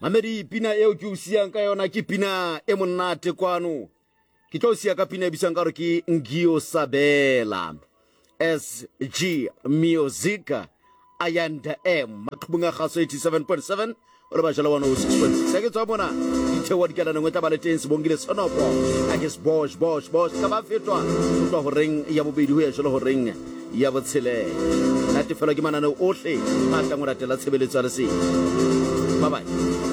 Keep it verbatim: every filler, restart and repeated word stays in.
mamedi pina eo ke o siang ka yona ke pina e monate kwano ke tlo sia ka pina e bisang ka re ke Ngio Sabela S G Music Ayanda M makhubunga khaso eighty-seven point seven o le ba jala one oh six point six ke tswa bona ithe wa dikala ngwe taba le teng se bongile sonopo a ke bosh bosh bosh ka ba fetwa tlo ho reng ya bobedi ho ya jalo ho reng ya botshele la tefela ke manane ohle a tla ngora tela tshebeletso ya le se bye bye.